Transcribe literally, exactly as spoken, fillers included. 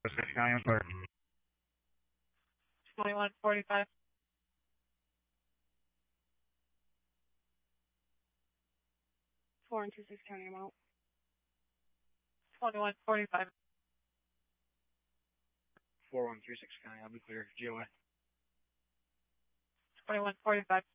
six County, I'm clear. twenty-one forty-five. four and two six County, I'm out. twenty-one forty-five. four one three six County, I'll be clear. G O A. twenty-one forty-five.